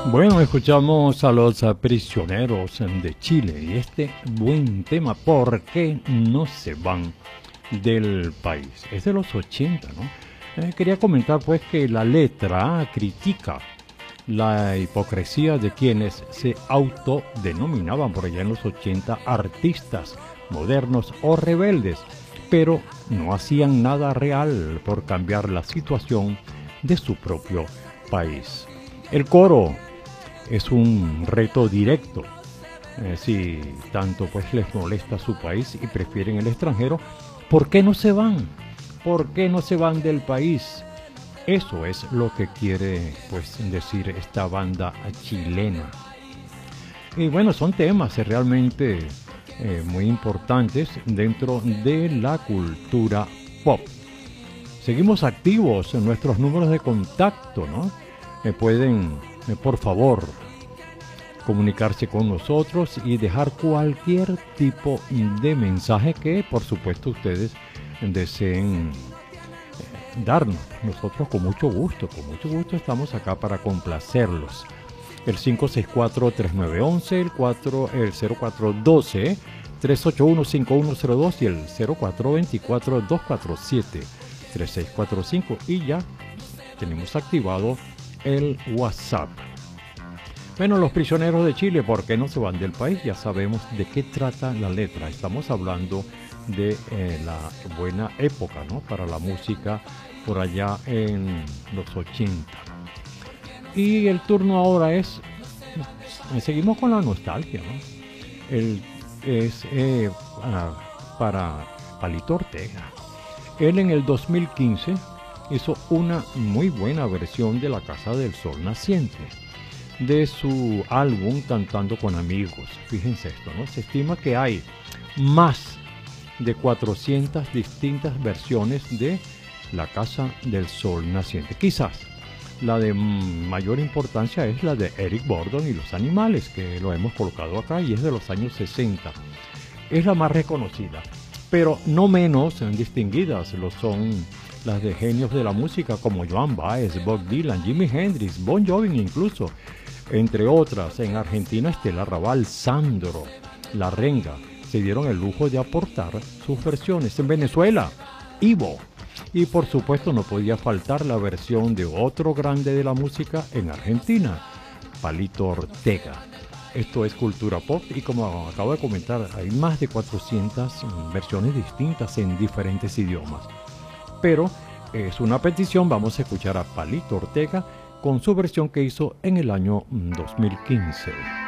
Bueno, escuchamos a los prisioneros de Chile y este buen tema, ¿por qué no se van del país? Es de los 80, ¿no? Quería comentar pues que la letra critica la hipocresía de quienes se autodenominaban por allá en los 80 artistas modernos o rebeldes, pero no hacían nada real por cambiar la situación de su propio país. El coro es un reto directo. Si tanto pues les molesta su país y prefieren el extranjero, ¿por qué no se van? ¿Por qué no se van del país? Eso es lo que quiere pues decir esta banda chilena. Y bueno, son temas realmente muy importantes dentro de la cultura pop. Seguimos activos en nuestros números de contacto, ¿no? Pueden, por favor, comunicarse con nosotros y dejar cualquier tipo de mensaje que, por supuesto, ustedes deseen darnos. Nosotros con mucho gusto estamos acá para complacerlos. El 564-3911, el 0412-381-5102 y el 0424-247-3645. Y ya tenemos activado el WhatsApp. Bueno, los prisioneros de Chile, ¿por qué no se van del país? Ya sabemos de qué trata la letra. Estamos hablando de la buena época, ¿no? Para la música por allá en los 80. Y el turno ahora es, seguimos con la nostalgia, ¿no? Es para Palito Ortega. Él en el 2015 hizo una muy buena versión de La Casa del Sol Naciente, de su álbum Cantando con Amigos. Fíjense esto, ¿no? Se estima que hay más de 400 distintas versiones de La Casa del Sol Naciente. Quizás la de mayor importancia es la de Eric Burdon y los Animales, que lo hemos colocado acá y es de los años 60. Es la más reconocida, pero no menos distinguidas lo son las de genios de la música como Joan Baez, Bob Dylan, Jimi Hendrix, Bon Jovi incluso, entre otras. En Argentina, Estela Raval, Sandro, La Renga se dieron el lujo de aportar sus versiones. En Venezuela, Ivo. Y por supuesto no podía faltar la versión de otro grande de la música en Argentina, Palito Ortega. Esto es cultura pop y como acabo de comentar, hay más de 400 versiones distintas en diferentes idiomas. Pero es una petición, vamos a escuchar a Palito Ortega con su versión que hizo en el año 2015.